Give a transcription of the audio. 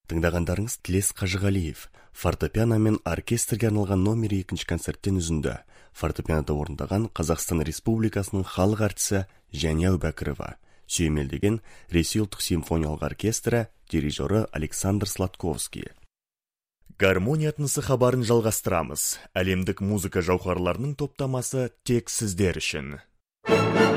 Тыңдағандарыңыз Тілес Қажығалиев, фортепиано мен оркестрге арналған номер 2 концерттен үзінді. Фортепианода орындаған Қазақстан Республикасының халық артисі Жәния Әубәкірова, сүйемелдеген Ресей ұлттық симфониялық оркестрі дирижері Александр Сладковский. Гармония тынысы хабарын жалғастырамыз. Әлемдік музыка жауһарларының топтамасы тек сіздер үшін.